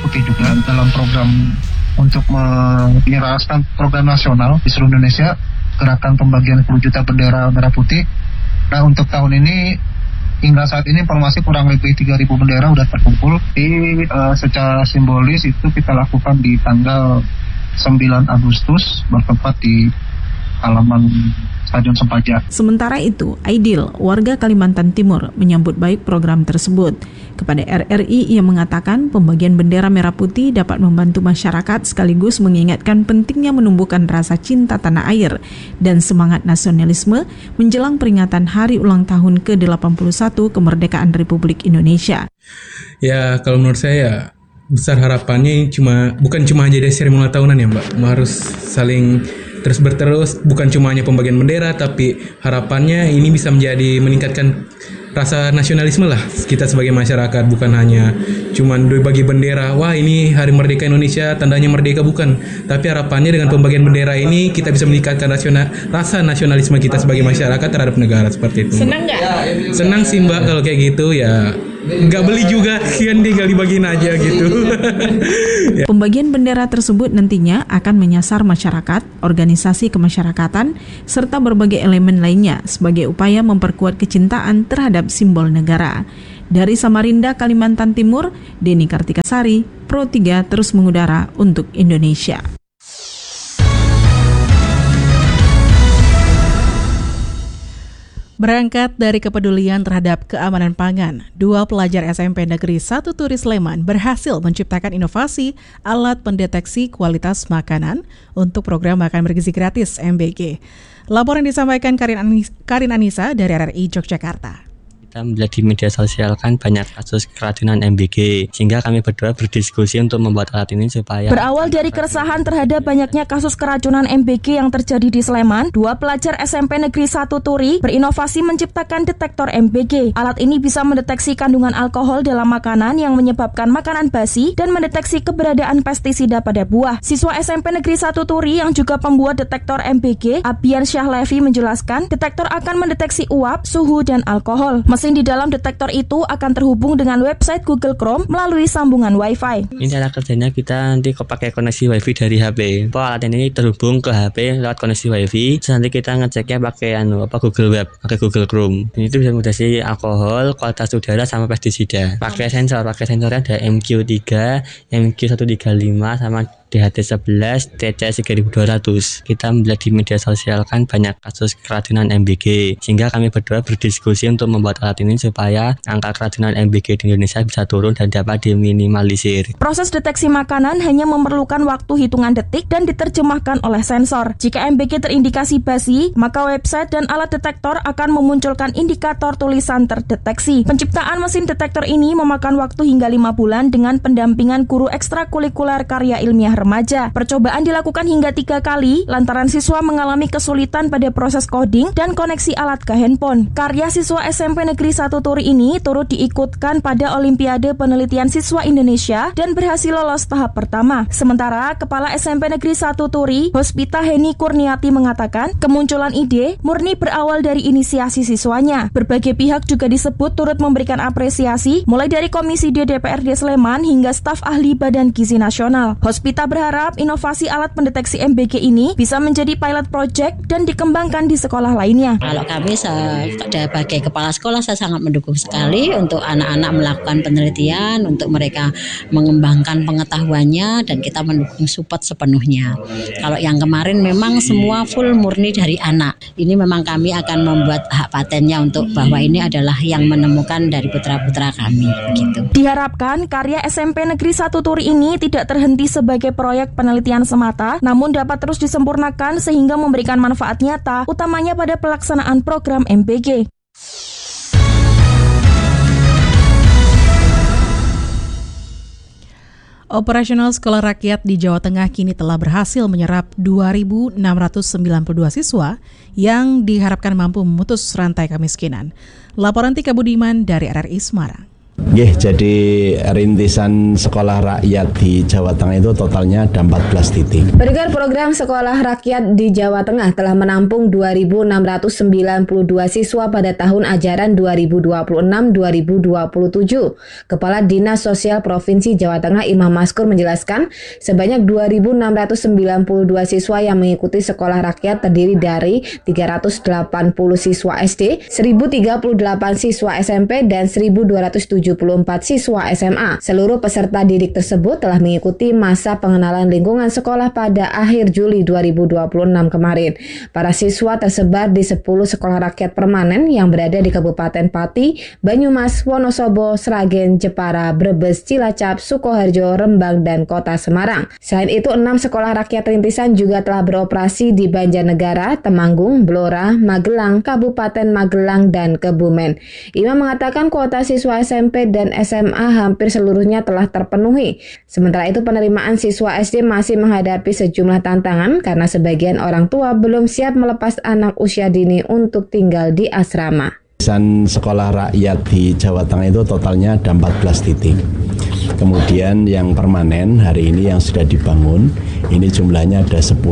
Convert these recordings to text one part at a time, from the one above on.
Putih juga dalam program untuk menyerahkan program nasional di seluruh Indonesia, gerakan pembagian 10 juta bendera merah putih. Nah, untuk tahun ini hingga saat ini informasi kurang lebih 3.000 bendera udah terkumpul. Secara simbolis itu kita lakukan di tanggal 9 Agustus bertempat di halaman Stadion Sempaja. Sementara itu, Aidil, warga Kalimantan Timur, menyambut baik program tersebut. Kepada RRI, ia mengatakan pembagian bendera merah putih dapat membantu masyarakat sekaligus mengingatkan pentingnya menumbuhkan rasa cinta tanah air dan semangat nasionalisme menjelang peringatan hari ulang tahun ke-81 kemerdekaan Republik Indonesia. Ya, kalau menurut saya besar harapannya bukan cuma aja dari seremoni tahunan ya Mbak, harus saling terus berterus, bukan cuma hanya pembagian bendera, tapi harapannya ini bisa meningkatkan rasa nasionalisme lah kita sebagai masyarakat, bukan hanya cuman bagi bendera, wah ini hari merdeka Indonesia tandanya merdeka, bukan, tapi harapannya dengan pembagian bendera ini kita bisa meningkatkan rasa nasionalisme kita sebagai masyarakat terhadap negara, seperti itu. Senang nggak? Senang sih Mbak kalau kayak gitu ya. Nggak beli juga, kan tinggal dibagiin aja gitu. Pembagian bendera tersebut nantinya akan menyasar masyarakat, organisasi kemasyarakatan, serta berbagai elemen lainnya sebagai upaya memperkuat kecintaan terhadap simbol negara. Dari Samarinda, Kalimantan Timur, Denny Kartikasari, Pro 3 terus mengudara untuk Indonesia. Berangkat dari kepedulian terhadap keamanan pangan, 2 pelajar SMP Negeri 1 Turi Sleman berhasil menciptakan inovasi alat pendeteksi kualitas makanan untuk program makan bergizi gratis MBG. Laporan disampaikan Karin Anissa dari RRI Yogyakarta. Kita melihat di media sosial kan banyak kasus keracunan MBG, sehingga kami berdua berdiskusi untuk membuat alat ini supaya... Berawal dari keresahan terhadap banyaknya kasus keracunan MBG yang terjadi di Sleman, 2 pelajar SMP Negeri 1 Turi berinovasi menciptakan detektor MBG. Alat ini bisa mendeteksi kandungan alkohol dalam makanan yang menyebabkan makanan basi dan mendeteksi keberadaan pestisida pada buah. Siswa SMP Negeri 1 Turi yang juga pembuat detektor MBG, Abian Syahlevi menjelaskan, detektor akan mendeteksi uap, suhu, dan alkohol. Mesin di dalam detektor itu akan terhubung dengan website Google Chrome melalui sambungan Wi-Fi. Ini cara kerjanya, kita nanti pakai koneksi Wi-Fi dari HP. Alat ini terhubung ke HP lewat koneksi Wi-Fi. Terus nanti kita ngeceknya pakai Google Web, pakai Google Chrome. Ini itu bisa mendeteksi alkohol, kualitas udara, sama pestisida. Pakai sensornya ada MQ3, MQ135 sama DHT11, TCS 3200. Kita melihat di media sosial kan banyak kasus keracunan MBG, sehingga kami berdua berdiskusi untuk membuat alat ini supaya angka keracunan MBG di Indonesia bisa turun dan dapat diminimalisir. Proses deteksi makanan hanya memerlukan waktu hitungan detik dan diterjemahkan oleh sensor. Jika MBG terindikasi basi, maka website dan alat detektor akan memunculkan indikator tulisan terdeteksi. Penciptaan mesin detektor ini memakan waktu hingga 5 bulan dengan pendampingan guru ekstrakurikuler karya ilmiah remaja. Percobaan dilakukan hingga 3 kali lantaran siswa mengalami kesulitan pada proses coding dan koneksi alat ke handphone. Karya siswa SMP Negeri 1 Turi ini turut diikutkan pada Olimpiade Penelitian Siswa Indonesia dan berhasil lolos tahap pertama. Sementara Kepala SMP Negeri 1 Turi, Hospita Heni Kurniati mengatakan, kemunculan ide murni berawal dari inisiasi siswanya. Berbagai pihak juga disebut turut memberikan apresiasi, mulai dari Komisi D DPRD Sleman hingga staf ahli Badan Gizi Nasional. Hospita berharap inovasi alat pendeteksi MBG ini bisa menjadi pilot project dan dikembangkan di sekolah lainnya. Kalau kami sebagai kepala sekolah, saya sangat mendukung sekali untuk anak-anak melakukan penelitian, untuk mereka mengembangkan pengetahuannya, dan kita mendukung support sepenuhnya. Kalau yang kemarin memang semua full murni dari anak. Ini memang kami akan membuat hak patennya untuk bahwa ini adalah yang menemukan dari putra-putra kami. Begitu. Diharapkan karya SMP Negeri 1 Turi ini tidak terhenti sebagai proyek penelitian semata, namun dapat terus disempurnakan sehingga memberikan manfaat nyata, utamanya pada pelaksanaan program MBG. Operasional Sekolah Rakyat di Jawa Tengah kini telah berhasil menyerap 2.692 siswa yang diharapkan mampu memutus rantai kemiskinan. Laporan Tika Budiman dari RRI Semarang. Jadi rintisan sekolah rakyat di Jawa Tengah itu totalnya ada 14 titik. Pendengar, program sekolah rakyat di Jawa Tengah telah menampung 2.692 siswa pada tahun ajaran 2026-2027. Kepala Dinas Sosial Provinsi Jawa Tengah Imam Maskur menjelaskan, sebanyak 2.692 siswa yang mengikuti sekolah rakyat terdiri dari 380 siswa SD, 1.038 siswa SMP, dan 1.274 siswa SMA. Seluruh peserta didik tersebut telah mengikuti masa pengenalan lingkungan sekolah pada akhir Juli 2026 kemarin. Para siswa tersebar di 10 sekolah rakyat permanen yang berada di Kabupaten Pati, Banyumas, Wonosobo, Sragen, Jepara, Brebes, Cilacap, Sukoharjo, Rembang, dan Kota Semarang. Selain itu, 6 sekolah rakyat rintisan juga telah beroperasi di Banjarnegara, Temanggung, Blora, Magelang, Kabupaten Magelang, dan Kebumen. Imam mengatakan kuota siswa SMP dan SMA hampir seluruhnya telah terpenuhi. Sementara itu, penerimaan siswa SD masih menghadapi sejumlah tantangan karena sebagian orang tua belum siap melepas anak usia dini untuk tinggal di asrama. Sekolah rakyat di Jawa Tengah itu totalnya ada 14 titik. Kemudian yang permanen hari ini yang sudah dibangun, ini jumlahnya ada 10.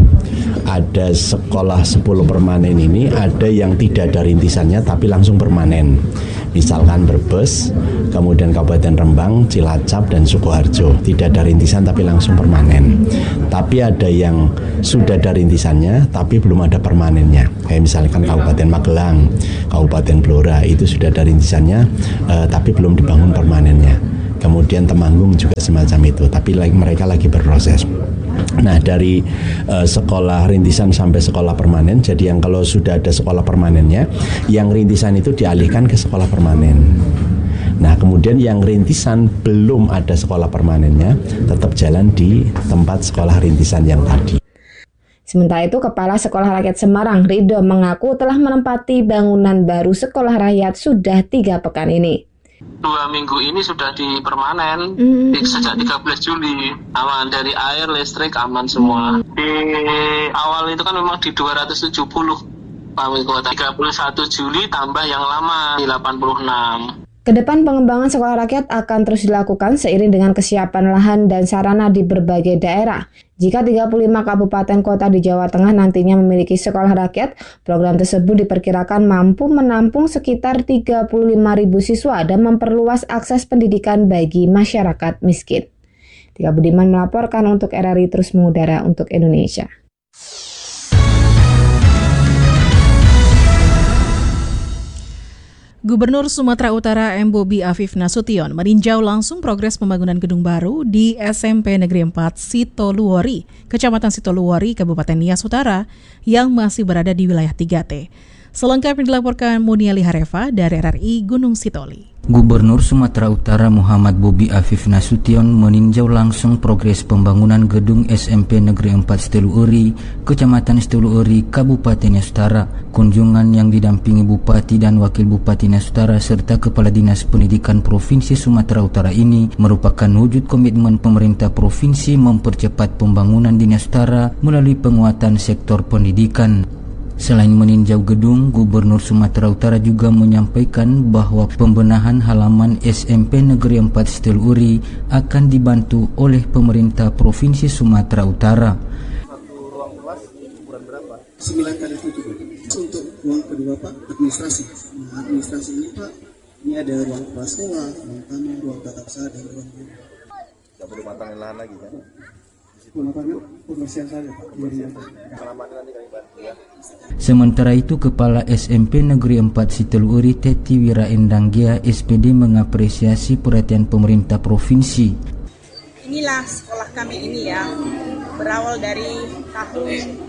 Ada sekolah 10 permanen ini, ada yang tidak ada rintisannya tapi langsung permanen. Misalkan Brebes, kemudian Kabupaten Rembang, Cilacap, dan Sukoharjo. Tidak ada rintisan tapi langsung permanen. Tapi ada yang sudah ada rintisannya tapi belum ada permanennya. Kayak misalkan Kabupaten Magelang, Kabupaten Blora, itu sudah ada rintisannya tapi belum dibangun permanennya. Kemudian Temanggung juga semacam itu, tapi mereka lagi berproses. Nah, dari sekolah rintisan sampai sekolah permanen, jadi yang kalau sudah ada sekolah permanennya, yang rintisan itu dialihkan ke sekolah permanen. Nah, kemudian yang rintisan belum ada sekolah permanennya, tetap jalan di tempat sekolah rintisan yang tadi. Sementara itu, Kepala Sekolah Rakyat Semarang, Ridho, mengaku telah menempati bangunan baru sekolah rakyat sudah 3 pekan ini. 2 minggu ini sudah di permanen sejak 13 Juli. Aman dari air, listrik, aman semua. Di awal itu kan memang di 270 kami kuota. 31 Juli tambah yang lama di 86. Kedepan pengembangan sekolah rakyat akan terus dilakukan seiring dengan kesiapan lahan dan sarana di berbagai daerah. Jika 35 kabupaten kota di Jawa Tengah nantinya memiliki sekolah rakyat, program tersebut diperkirakan mampu menampung sekitar 35.000 siswa dan memperluas akses pendidikan bagi masyarakat miskin. Tika Budiman melaporkan untuk RRI Terus Mengudara untuk Indonesia. Gubernur Sumatera Utara M. Bobi Afif Nasution meninjau langsung progres pembangunan gedung baru di SMP Negeri 4 Sitoluori, Kecamatan Sitoluori, Kabupaten Nias Utara, yang masih berada di wilayah 3T. Selengkapnya dilaporkan Muniali Harefa dari RRI Gunung Sitoli. Gubernur Sumatera Utara Muhammad Bobi Afif Nasution meninjau langsung progres pembangunan gedung SMP Negeri 4 Sitoluori, Kecamatan Sitoluori, Kabupaten Nias Utara. Kunjungan yang didampingi Bupati dan Wakil Bupati Nias Utara serta Kepala Dinas Pendidikan Provinsi Sumatera Utara ini merupakan wujud komitmen pemerintah provinsi mempercepat pembangunan di Nias Utara melalui penguatan sektor pendidikan. Selain meninjau gedung, Gubernur Sumatera Utara juga menyampaikan bahwa pembenahan halaman SMP Negeri 4 Sitoluori akan dibantu oleh pemerintah Provinsi Sumatera Utara. Satu ruang kelas ukuran berapa? 9x7. Untuk ruang kedua Pak, administrasi. Nah, administrasi ini Pak, ini ada ruang kelas sekolah, ruang tamu, ruang tatap usaha, dan ruang guru. Tidak perlu matangin lahan lagi kan? Pembersihan saja Pak. Sementara itu, Kepala SMP Negeri 4 Sitoluori Teti Wira Endanggia SPD mengapresiasi perhatian pemerintah provinsi. Inilah sekolah kami ini ya, berawal dari tahun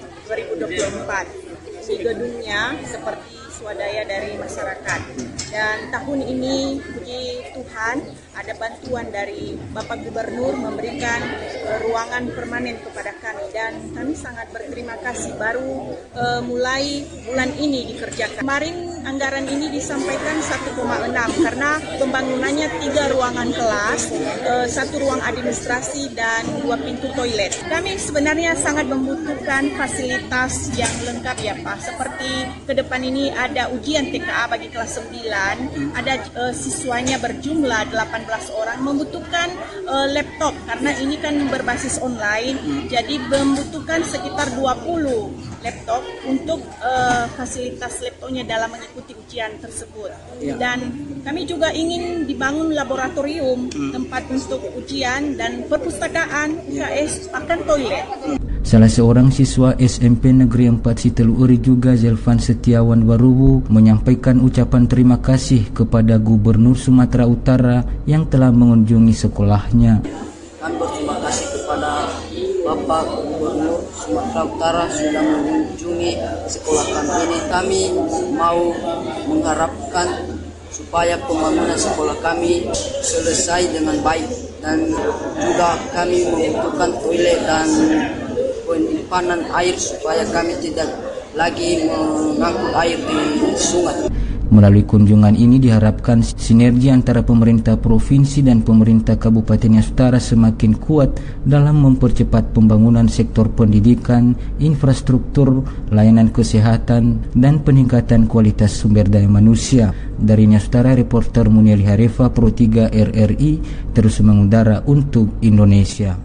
2024. Di gedungnya seperti swadaya dari masyarakat. Dan tahun ini, puji Tuhan, ada bantuan dari Bapak Gubernur memberikan ruangan permanen kepada kami, dan kami sangat berterima kasih baru mulai bulan ini dikerjakan. Kemarin anggaran ini disampaikan 1,6 karena pembangunannya 3 ruangan kelas, 1 ruang administrasi dan 2 pintu toilet. Kami sebenarnya sangat membutuhkan fasilitas yang lengkap ya Pak, seperti ke depan ini ada ujian TKA bagi kelas 9, ada siswanya berjumlah 18 orang, membutuhkan laptop karena ini kan berbasis online, jadi membutuhkan sekitar 20 laptop untuk fasilitas laptopnya dalam mengikuti ujian tersebut. Dan kami juga ingin dibangun laboratorium, tempat untuk ujian dan perpustakaan, UKS, bahkan toilet. Salah seorang siswa SMP Negeri 4 Siteluuri juga Zelvan Setiawan Waruwu menyampaikan ucapan terima kasih kepada Gubernur Sumatera Utara yang telah mengunjungi sekolahnya. Kami berterima kasih kepada Bapak Gubernur Sumatera Utara sudah mengunjungi sekolah kami ini. Kami mau mengharapkan supaya pembangunan sekolah kami selesai dengan baik, dan juga kami membutuhkan toilet dan penyimpanan air supaya kami tidak lagi mengangkut air di sungai. Melalui kunjungan ini diharapkan sinergi antara pemerintah provinsi dan pemerintah Kabupaten Nias Utara semakin kuat dalam mempercepat pembangunan sektor pendidikan, infrastruktur, layanan kesehatan, dan peningkatan kualitas sumber daya manusia. Dari Nias Utara, reporter Muniali Harefa Pro 3 RRI terus mengudara untuk Indonesia.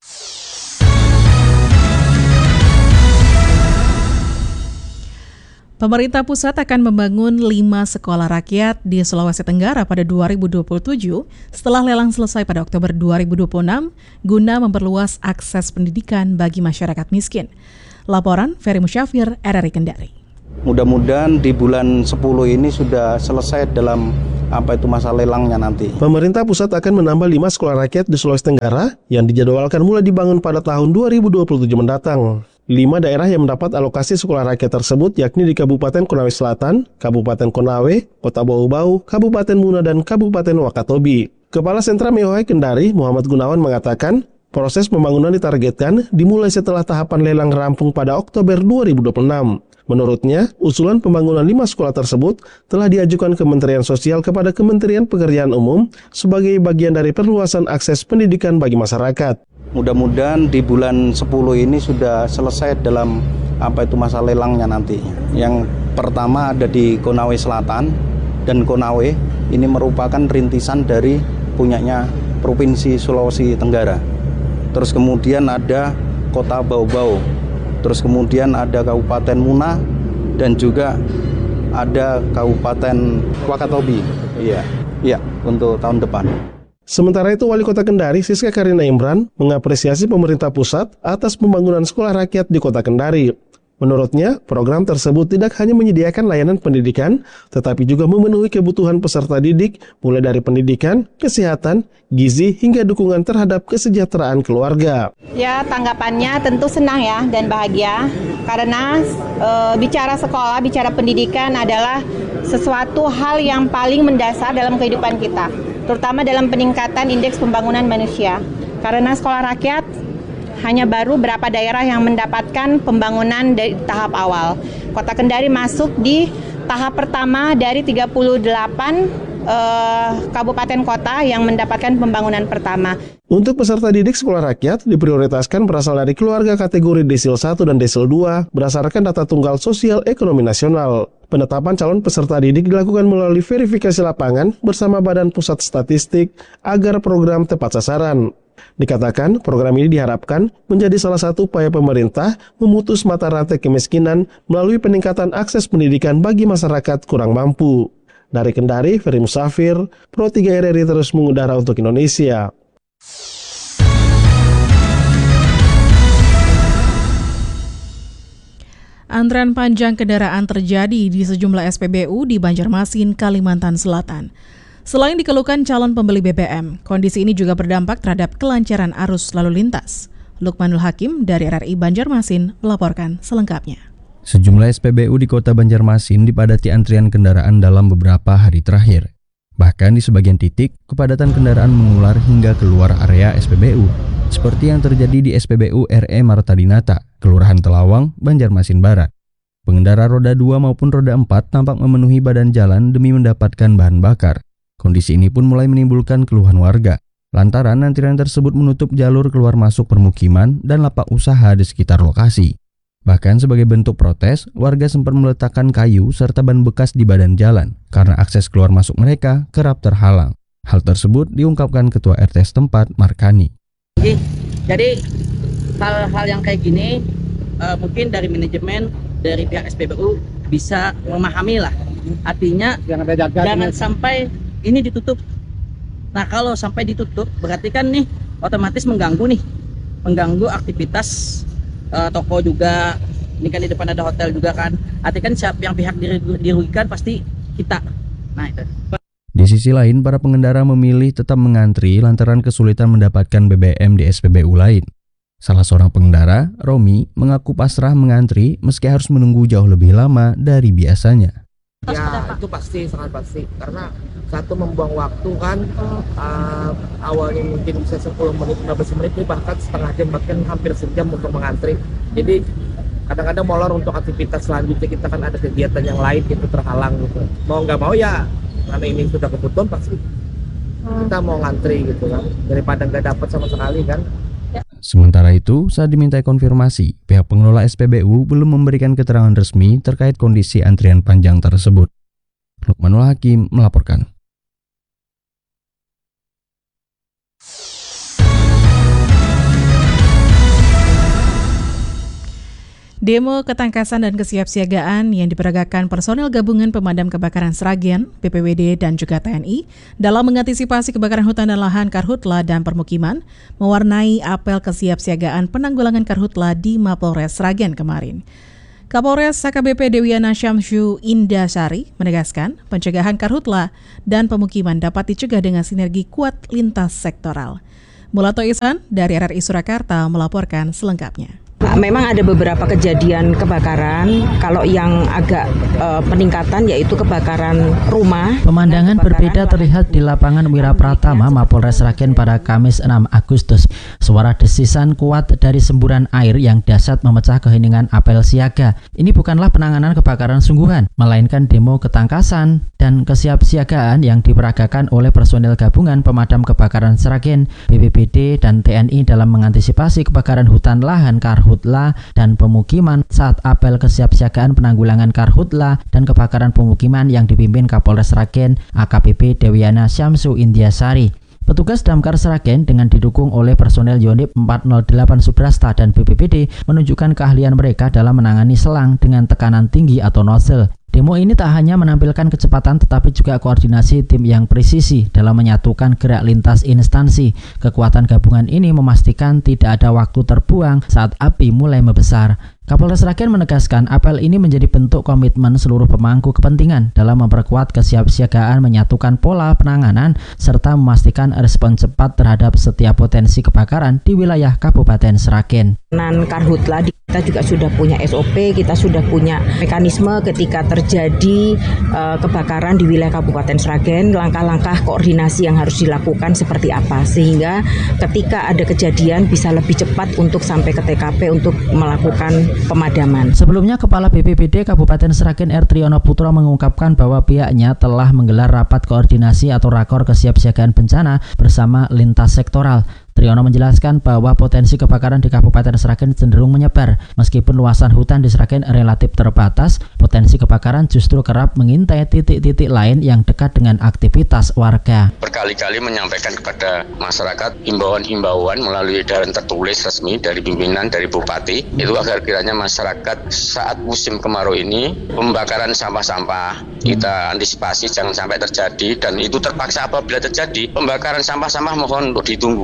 Pemerintah pusat akan membangun 5 sekolah rakyat di Sulawesi Tenggara pada 2027 setelah lelang selesai pada Oktober 2026 guna memperluas akses pendidikan bagi masyarakat miskin. Laporan Ferry Musyafir, RRI Kendari. Mudah-mudahan di bulan 10 ini sudah selesai dalam masa lelangnya nanti. Pemerintah pusat akan menambah 5 sekolah rakyat di Sulawesi Tenggara yang dijadwalkan mulai dibangun pada tahun 2027 mendatang. 5 daerah yang mendapat alokasi sekolah rakyat tersebut yakni di Kabupaten Konawe Selatan, Kabupaten Konawe, Kota Bau-Bau, Kabupaten Muna, dan Kabupaten Wakatobi. Kepala Sentra Meohai Kendari, Muhammad Gunawan mengatakan, proses pembangunan ditargetkan dimulai setelah tahapan lelang rampung pada Oktober 2026. Menurutnya, usulan pembangunan 5 sekolah tersebut telah diajukan Kementerian Sosial kepada Kementerian Pekerjaan Umum sebagai bagian dari perluasan akses pendidikan bagi masyarakat. Mudah-mudahan di bulan 10 ini sudah selesai dalam masa lelangnya nanti. Yang pertama ada di Konawe Selatan, dan Konawe ini merupakan rintisan dari punyanya Provinsi Sulawesi Tenggara. Terus kemudian ada Kota Bau-Bau, terus kemudian ada Kabupaten Muna, dan juga ada Kabupaten Wakatobi. Iya, untuk tahun depan. Sementara itu, Wali Kota Kendari, Siska Karina Imran, mengapresiasi pemerintah pusat atas pembangunan sekolah rakyat di Kota Kendari. Menurutnya, program tersebut tidak hanya menyediakan layanan pendidikan, tetapi juga memenuhi kebutuhan peserta didik, mulai dari pendidikan, kesehatan, gizi, hingga dukungan terhadap kesejahteraan keluarga. Ya, tanggapannya tentu senang ya dan bahagia, karena bicara sekolah, bicara pendidikan adalah sesuatu hal yang paling mendasar dalam kehidupan kita, terutama dalam peningkatan indeks pembangunan manusia. Karena sekolah rakyat hanya baru berapa daerah yang mendapatkan pembangunan dari tahap awal. Kota Kendari masuk di tahap pertama dari 38 kabupaten kota yang mendapatkan pembangunan pertama. Untuk peserta didik sekolah rakyat diprioritaskan berasal dari keluarga kategori Desil 1 dan Desil 2 berdasarkan data tunggal sosial ekonomi nasional. Penetapan calon peserta didik dilakukan melalui verifikasi lapangan bersama Badan Pusat Statistik agar program tepat sasaran. Dikatakan program ini diharapkan menjadi salah satu upaya pemerintah memutus mata rantai kemiskinan melalui peningkatan akses pendidikan bagi masyarakat kurang mampu. Dari Kendari, Ferry Musafir, Pro 3 RRI terus mengudara untuk Indonesia. Antrean panjang kendaraan terjadi di sejumlah SPBU di Banjarmasin, Kalimantan Selatan. Selain dikeluhkan calon pembeli BBM, kondisi ini juga berdampak terhadap kelancaran arus lalu lintas. Lukmanul Hakim dari RRI Banjarmasin melaporkan selengkapnya. Sejumlah SPBU di kota Banjarmasin dipadati antrian kendaraan dalam beberapa hari terakhir. Bahkan di sebagian titik, kepadatan kendaraan mengular hingga keluar area SPBU, seperti yang terjadi di SPBU RE Marta Dinata, Kelurahan Telawang, Banjarmasin Barat. Pengendara roda 2 maupun roda 4 tampak memenuhi badan jalan demi mendapatkan bahan bakar. Kondisi ini pun mulai menimbulkan keluhan warga, lantaran antrian tersebut menutup jalur keluar masuk permukiman dan lapak usaha di sekitar lokasi. Bahkan sebagai bentuk protes, warga sempat meletakkan kayu serta ban bekas di badan jalan karena akses keluar masuk mereka kerap terhalang. Hal tersebut diungkapkan Ketua RT setempat, Markani. Jadi hal-hal yang kayak gini mungkin dari manajemen, dari pihak SPBU bisa memahami lah. Artinya jangan sampai ini ditutup. Nah kalau sampai ditutup berarti kan nih otomatis mengganggu aktivitas toko juga. Ini kan di depan ada hotel juga kan. Artinya kan siapa yang pihak dirugikan pasti kita. Nah itu. Di sisi lain, para pengendara memilih tetap mengantri lantaran kesulitan mendapatkan BBM di SPBU lain. Salah seorang pengendara, Romi, mengaku pasrah mengantri meski harus menunggu jauh lebih lama dari biasanya. Ya itu pasti, sangat pasti. Karena satu membuang waktu kan, awalnya mungkin bisa 10 menit, 15 menit, bahkan setengah jam, bahkan hampir sejam untuk mengantri. Jadi kadang-kadang molor untuk aktivitas selanjutnya, kita kan ada kegiatan yang lain gitu terhalang gitu. Mau nggak mau ya, karena ini sudah kebutuhan pasti kita mau ngantri gitu kan, daripada nggak dapat sama sekali kan. Sementara itu, saat dimintai konfirmasi, pihak pengelola SPBU belum memberikan keterangan resmi terkait kondisi antrian panjang tersebut. Lukmanul Hakim melaporkan. Demo ketangkasan dan kesiapsiagaan yang diperagakan personel gabungan pemadam kebakaran Sragen, BPBD, dan juga TNI dalam mengantisipasi kebakaran hutan dan lahan Karhutla dan permukiman mewarnai apel kesiapsiagaan penanggulangan Karhutla di Mapolres Sragen kemarin. Kapolres HKBP Dewiana Syamsu Indasari menegaskan pencegahan Karhutla dan pemukiman dapat dicegah dengan sinergi kuat lintas sektoral. Mulato Ihsan dari RRI Surakarta melaporkan selengkapnya. Memang ada beberapa kejadian kebakaran, kalau yang agak peningkatan yaitu kebakaran rumah. Pemandangan berbeda terlihat di lapangan Wirapratama Mapolres Sragen pada Kamis 6 Agustus. Suara desisan kuat dari semburan air yang dahsyat memecah keheningan apel siaga. Ini bukanlah penanganan kebakaran sungguhan, melainkan demo ketangkasan dan kesiapsiagaan yang diperagakan oleh personel gabungan pemadam kebakaran Sragen, BPBD, dan TNI dalam mengantisipasi kebakaran hutan lahan Karhutla dan pemukiman saat apel kesiapsiagaan penanggulangan Karhutla dan kebakaran pemukiman yang dipimpin Kapolres Sragen AKBP Dewiana Syamsu Indasari. Petugas Damkar Sragen dengan didukung oleh personel Yonif 408 Subrasta dan BPBD menunjukkan keahlian mereka dalam menangani selang dengan tekanan tinggi atau nozzle. Demo ini tak hanya menampilkan kecepatan tetapi juga koordinasi tim yang presisi dalam menyatukan gerak lintas instansi. Kekuatan gabungan ini memastikan tidak ada waktu terbuang saat api mulai membesar. Kapolres Sragen menegaskan apel ini menjadi bentuk komitmen seluruh pemangku kepentingan dalam memperkuat kesiapsiagaan, menyatukan pola penanganan, serta memastikan respon cepat terhadap setiap potensi kebakaran di wilayah Kabupaten Sragen. Karhutla kita juga sudah punya SOP, kita sudah punya mekanisme ketika terjadi kebakaran di wilayah Kabupaten Sragen, langkah-langkah koordinasi yang harus dilakukan seperti apa, sehingga ketika ada kejadian bisa lebih cepat untuk sampai ke TKP untuk melakukan pemadaman. Sebelumnya, Kepala BPBD Kabupaten Sragen R. Triyono Putro mengungkapkan bahwa pihaknya telah menggelar rapat koordinasi atau rakor kesiapsiagaan bencana bersama lintas sektoral. Triyono menjelaskan bahwa potensi kebakaran di Kabupaten Sragen cenderung menyebar. Meskipun luasan hutan di Sragen relatif terbatas, potensi kebakaran justru kerap mengintai titik-titik lain yang dekat dengan aktivitas warga. Berkali-kali menyampaikan kepada masyarakat himbauan-himbauan melalui edaran tertulis resmi dari pimpinan, dari Bupati, itu agar kiranya masyarakat saat musim kemarau ini pembakaran sampah-sampah kita antisipasi jangan sampai terjadi, dan itu terpaksa apabila terjadi pembakaran sampah-sampah mohon untuk ditunggu karena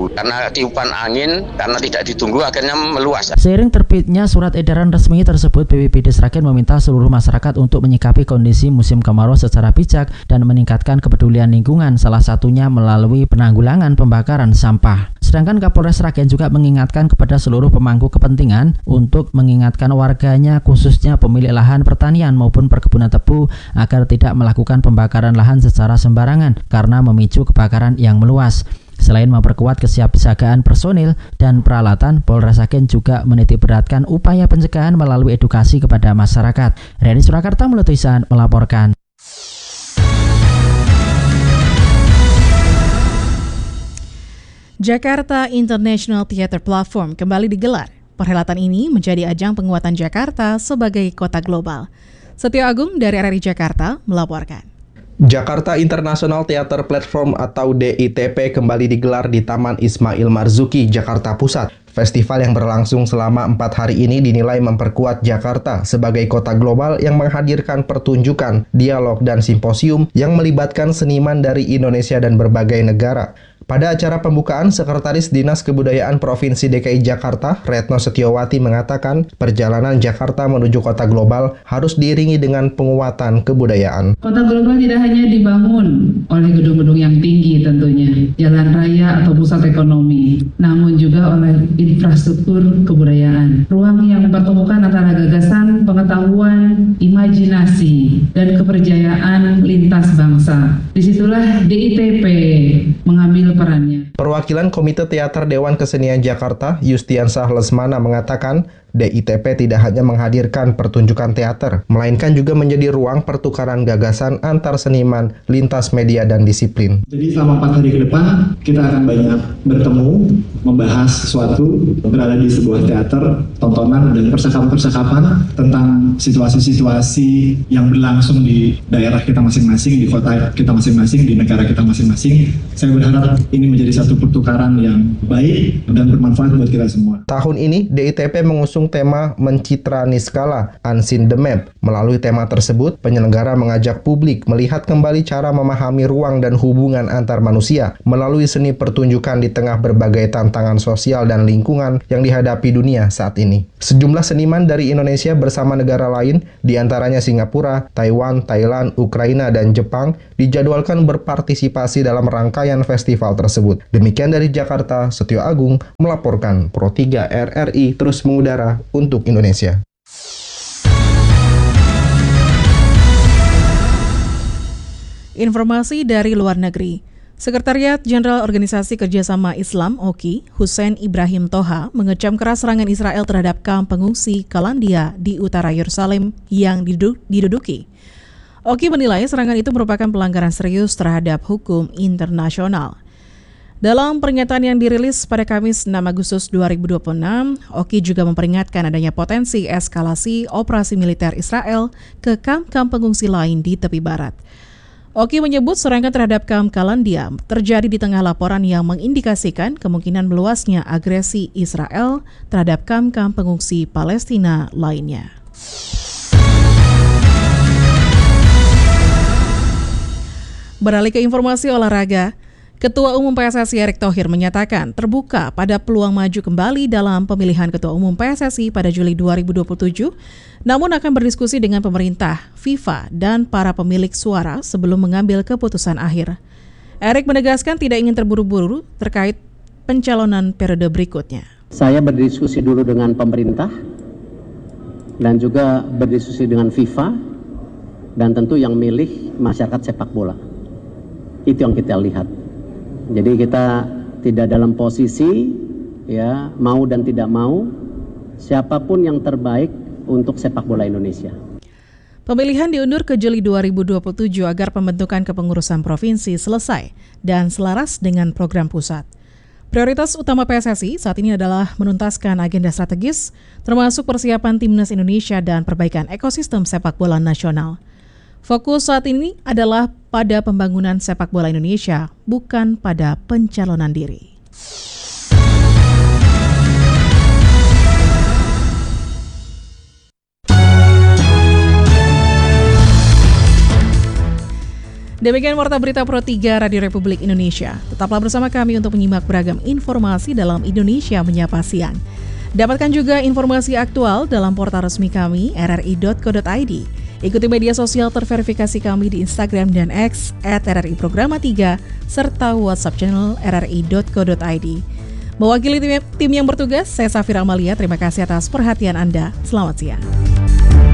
ada tiupan angin karena tidak ditunggu akhirnya meluas. Seiring terbitnya surat edaran resmi tersebut, BPBD Sragen meminta seluruh masyarakat untuk menyikapi kondisi musim kemarau secara bijak dan meningkatkan kepedulian lingkungan, salah satunya melalui penanggulangan pembakaran sampah. Sedangkan Kapolres Sragen juga mengingatkan kepada seluruh pemangku kepentingan untuk mengingatkan warganya, khususnya pemilik lahan pertanian maupun perkebunan tebu, agar tidak melakukan pembakaran lahan secara sembarangan karena memicu kebakaran yang meluas. Selain memperkuat kesiapsiagaan personil dan peralatan, Polres Sragen juga menitikberatkan upaya pencegahan melalui edukasi kepada masyarakat. Reni Surakarta Meletuisan melaporkan. Jakarta International Theatre Platform kembali digelar. Perhelatan ini menjadi ajang penguatan Jakarta sebagai kota global. Setio Agung dari RRI Jakarta melaporkan. Jakarta International Theatre Platform atau DITP kembali digelar di Taman Ismail Marzuki, Jakarta Pusat. Festival yang berlangsung selama 4 hari ini dinilai memperkuat Jakarta sebagai kota global yang menghadirkan pertunjukan, dialog, dan simposium yang melibatkan seniman dari Indonesia dan berbagai negara. Pada acara pembukaan, Sekretaris Dinas Kebudayaan Provinsi DKI Jakarta, Retno Setiowati, mengatakan perjalanan Jakarta menuju kota global harus diiringi dengan penguatan kebudayaan. Kota global tidak hanya dibangun oleh gedung-gedung yang tinggi tentunya, jalan raya atau pusat ekonomi, namun juga oleh infrastruktur kebudayaan. Ruang yang mempertemukan antara gagasan, pengetahuan, imajinasi, dan kepercayaan lintas bangsa. Disitulah DITP mengambil perannya. Perwakilan Komite Teater Dewan Kesenian Jakarta, Yustiansah Lesmana, mengatakan DITP tidak hanya menghadirkan pertunjukan teater, melainkan juga menjadi ruang pertukaran gagasan antar seniman, lintas media, dan disiplin. Jadi selama 4 hari ke depan, kita akan banyak bertemu, membahas sesuatu, berada di sebuah teater, tontonan, dan percakapan-percakapan tentang situasi-situasi yang berlangsung di daerah kita masing-masing, di kota kita masing-masing, di negara kita masing-masing. Saya berharap ini menjadi satu pertukaran yang baik dan bermanfaat buat kita semua. Tahun ini, DITP mengusung tema Mencitra Niskala, Unseen the Map. Melalui tema tersebut, penyelenggara mengajak publik melihat kembali cara memahami ruang dan hubungan antar manusia melalui seni pertunjukan di tengah berbagai tantangan sosial dan lingkungan yang dihadapi dunia saat ini. Sejumlah seniman dari Indonesia bersama negara lain, diantaranya Singapura, Taiwan, Thailand, Ukraina, dan Jepang, dijadwalkan berpartisipasi dalam rangkaian festival tersebut. Demikian dari Jakarta, Setio Agung melaporkan. Pro 3 RRI terus mengudara untuk Indonesia. Informasi dari luar negeri. Sekretariat Jenderal Organisasi Kerjasama Islam (OKI), Hussein Ibrahim Toha, mengecam keras serangan Israel terhadap kamp pengungsi Kalandia di utara Yerusalem yang diduduki. OKI menilai serangan itu merupakan pelanggaran serius terhadap hukum internasional. Dalam pernyataan yang dirilis pada Kamis 6 Agustus 2026, OKI juga memperingatkan adanya potensi eskalasi operasi militer Israel ke kamp-kamp pengungsi lain di tepi barat. OKI menyebut serangan terhadap kamp Kalandia terjadi di tengah laporan yang mengindikasikan kemungkinan meluasnya agresi Israel terhadap kamp-kamp pengungsi Palestina lainnya. Beralih ke informasi olahraga, Ketua Umum PSSI Erick Thohir menyatakan terbuka pada peluang maju kembali dalam pemilihan Ketua Umum PSSI pada Juli 2027, namun akan berdiskusi dengan pemerintah, FIFA, dan para pemilik suara sebelum mengambil keputusan akhir. Erick menegaskan tidak ingin terburu-buru terkait pencalonan periode berikutnya. Saya berdiskusi dulu dengan pemerintah dan juga berdiskusi dengan FIFA dan tentu yang milih masyarakat sepak bola. Itu yang kita lihat. Jadi kita tidak dalam posisi ya mau dan tidak mau, siapapun yang terbaik untuk sepak bola Indonesia. Pemilihan diundur ke Juli 2027 agar pembentukan kepengurusan provinsi selesai dan selaras dengan program pusat. Prioritas utama PSSI saat ini adalah menuntaskan agenda strategis, termasuk persiapan timnas Indonesia dan perbaikan ekosistem sepak bola nasional. Fokus saat ini adalah pada pembangunan sepak bola Indonesia, bukan pada pencalonan diri. Demikian Warta Berita Pro 3 Radio Republik Indonesia. Tetaplah bersama kami untuk menyimak beragam informasi dalam Indonesia Menyapa Siang. Dapatkan juga informasi aktual dalam portal resmi kami rri.co.id. Ikuti media sosial terverifikasi kami di Instagram dan X @RRI_Programa3 serta WhatsApp channel rri.co.id. Mewakili tim yang bertugas, saya Safira Amalia. Terima kasih atas perhatian Anda. Selamat siang.